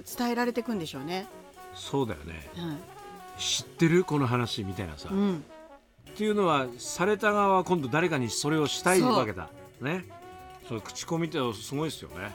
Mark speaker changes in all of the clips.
Speaker 1: 伝えられていくんでしょうね。
Speaker 2: そうだよね、
Speaker 1: うん、
Speaker 2: 知ってるこの話みたいなさ、
Speaker 1: うん、
Speaker 2: っていうのはされた側は今度誰かにそれをしたいわけだね。そういう口コミってすごいですよね。いや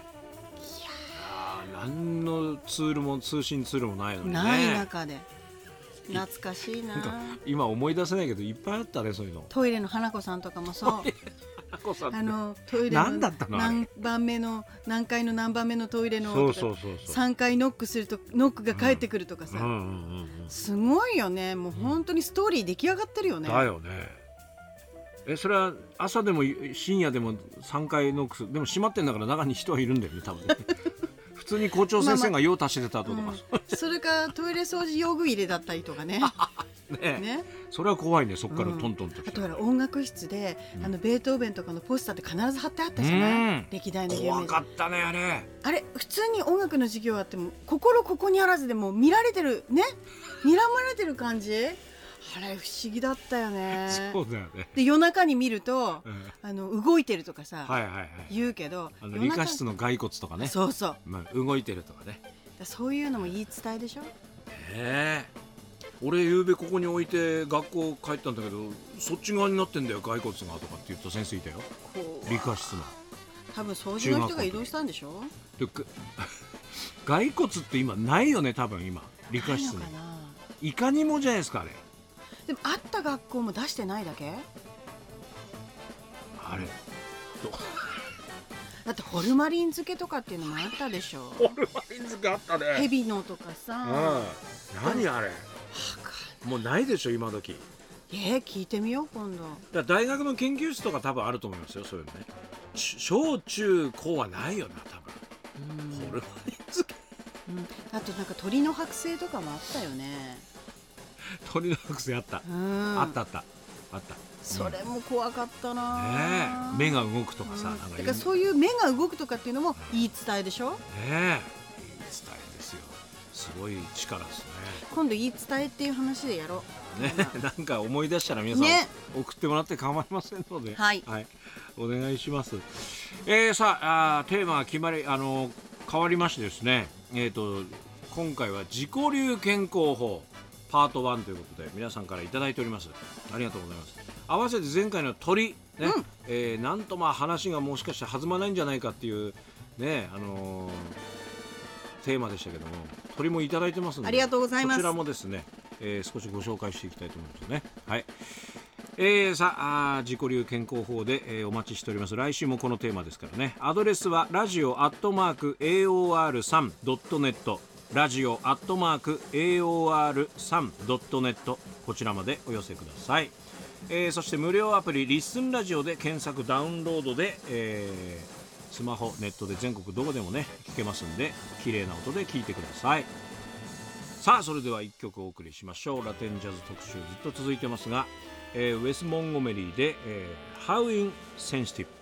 Speaker 2: 何のツールも通信ツールもないのにね。
Speaker 1: ない中で懐かしいな。
Speaker 2: なんか今思い出せないけどいっぱいあったねそういうの。
Speaker 1: トイレの花子さんとかもそうトイレ
Speaker 2: 何だったのあれ。
Speaker 1: 何番目の何階の何番目のトイレの
Speaker 2: そう
Speaker 1: とか
Speaker 2: そうそうそう
Speaker 1: 3回ノックするとノックが返ってくるとかさ、すごいよね。もう本当にストーリー出来上がってるよね。
Speaker 2: だよね。それは朝でも深夜でも3回ノックする。でも閉まってんだから中に人はいるんだよね多分ね普通に校長先生が用足してた後とか、
Speaker 1: それかトイレ掃除用具入れだったりとかね
Speaker 2: ね、それは怖いね。そっからトントンと
Speaker 1: あとは音楽室で、ベートーベンとかのポスターって必ず貼ってあったじゃない、歴代の有名人。
Speaker 2: 怖かったねあれ
Speaker 1: 普通に音楽の授業あっても心ここにあらずでも見られてるね、睨まれてる感じ、あれ不思議だったよね。
Speaker 2: そうだよね。
Speaker 1: で夜中に見ると、動いてるとかさ、言うけど
Speaker 2: 理科室の骸骨とかね、
Speaker 1: そうそう、
Speaker 2: 動いてるとかね、
Speaker 1: そういうのも言い伝えでしょ。
Speaker 2: 俺ゆうべここに置いて学校帰ったんだけどそっち側になってんだよ骸骨がとかって言った先生いたよ。理科室の
Speaker 1: 多分掃除の人が移動したんでしょ。
Speaker 2: で骸骨って今ないよね多分今理科室に。いかにもじゃないですかあれ。
Speaker 1: でもあった学校も出してないだけ。
Speaker 2: あれ
Speaker 1: だってホルマリン漬けとかっていうのもあったでしょ。
Speaker 2: ホルマリン漬けあったね。
Speaker 1: ヘビのとかさ、
Speaker 2: 何あれもうないでしょ今時。
Speaker 1: 聞いてみよう今度。
Speaker 2: だ大学の研究室とか多分あると思いますよそういうのね。小中高はないよな多分。ホルマリン漬け、
Speaker 1: あとなんか鳥の剥製とかもあったよね。
Speaker 2: 鳥の剥製あった、あった
Speaker 1: それも怖かったな、
Speaker 2: 目が動くとかさ、
Speaker 1: だからそういう目が動くとかっていうのも言い伝えでしょ。
Speaker 2: 言い伝えですよ。すごい力ですね。
Speaker 1: 今度言い伝えっていう話でやろ
Speaker 2: うなんか思い出したら皆さん、送ってもらって構いませんので、お願いします。さあテーマが決まり変わりましてですね、今回は自己流健康法パート1ということで皆さんからいただいております。ありがとうございます。合わせて前回の鳥ね、なんと話がもしかして弾まないんじゃないかっていうねテーマでしたけども、鳥もいただいてますので、
Speaker 1: ありがとうございます。
Speaker 2: こちらもですね、少しご紹介していきたいと思いますね。はい。さあ自己流健康法で、お待ちしております。来週もこのテーマですからね。アドレスはラジオ@aor3.netラジオ@aor3.net こちらまでお寄せください。そして無料アプリリッスンラジオで検索ダウンロードで、スマホネットで全国どこでもね聞けますんで綺麗な音で聞いてください。さあそれでは1曲お送りしましょう。ラテンジャズ特集ずっと続いてますが、ウェス・モンゴメリーで、How in Sensitive